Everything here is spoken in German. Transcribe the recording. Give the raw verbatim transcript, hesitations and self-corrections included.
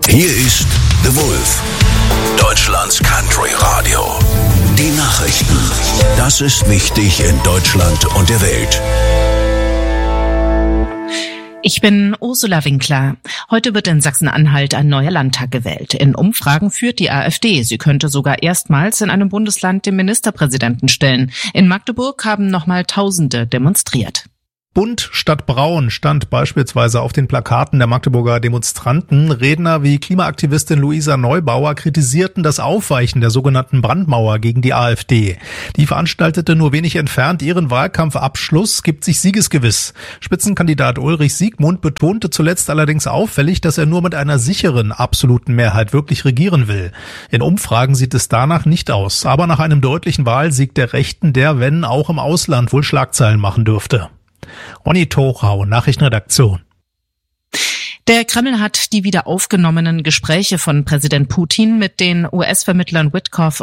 Hier ist The Wolf, Deutschlands Country Radio. Die Nachrichten. Das ist wichtig in Deutschland und der Welt. Ich bin Ursula Winkler. Heute wird in Sachsen-Anhalt ein neuer Landtag gewählt. In Umfragen führt die AfD. Sie könnte sogar erstmals in einem Bundesland den Ministerpräsidenten stellen. In Magdeburg haben nochmal Tausende demonstriert. Bunt statt braun stand beispielsweise auf den Plakaten der Magdeburger Demonstranten. Redner wie Klimaaktivistin Luisa Neubauer kritisierten das Aufweichen der sogenannten Brandmauer gegen die AfD. Die veranstaltete nur wenig entfernt ihren Wahlkampfabschluss, gibt sich siegesgewiss. Spitzenkandidat Ulrich Siegmund betonte zuletzt allerdings auffällig, dass er nur mit einer sicheren, absoluten Mehrheit wirklich regieren will. In Umfragen sieht es danach nicht aus, aber nach einem deutlichen Wahlsieg der Rechten, der, wenn auch im Ausland, wohl Schlagzeilen machen dürfte. Ronny Tochau, Nachrichtenredaktion. Der Kreml hat die wieder aufgenommenen Gespräche von Präsident Putin mit den U S-Vermittlern Witkoff